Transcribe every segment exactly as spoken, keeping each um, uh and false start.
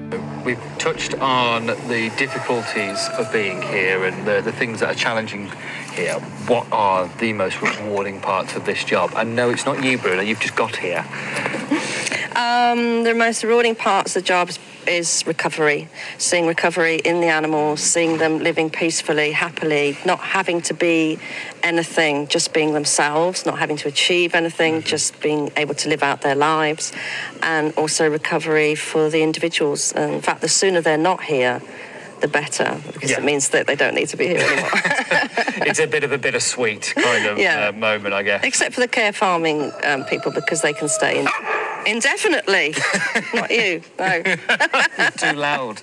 We've touched on the difficulties of being here and the, the things that are challenging here. What are the most rewarding parts of this job? And no, it's not you, Bruna, you've just got here. Um, the most rewarding parts of the job is, is recovery. Seeing recovery in the animals, seeing them living peacefully, happily, not having to be anything, just being themselves, not having to achieve anything, mm-hmm. just being able to live out their lives. And also recovery for the individuals. And in fact, the sooner they're not here, the better, because yeah. it means that they don't need to be here anymore. It's a bit of a bittersweet kind of yeah. uh, moment, I guess. Except for the care farming um, people, because they can stay in indefinitely. Not you, no. Too loud.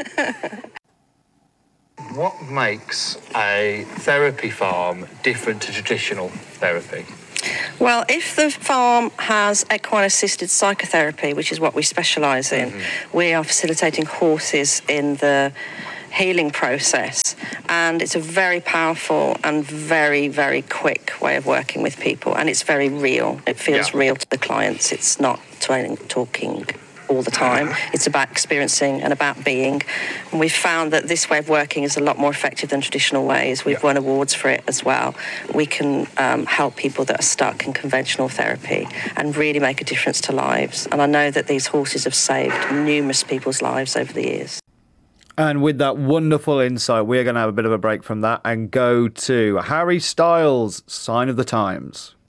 What makes a therapy farm different to traditional therapy? Well, if the farm has equine-assisted psychotherapy, which is what we specialise in, mm-hmm. we are facilitating horses in the healing process, and it's a very powerful and very, very quick way of working with people, and it's very real. It feels yeah. real to the clients. It's not talking all the time. It's about experiencing and about being. And we've found that this way of working is a lot more effective than traditional ways. We've yeah. won awards for it as well. We can um, help people that are stuck in conventional therapy and really make a difference to lives. And I know that these horses have saved numerous people's lives over the years. And with that wonderful insight, we're going to have a bit of a break from that and go to Harry Styles' Sign of the Times.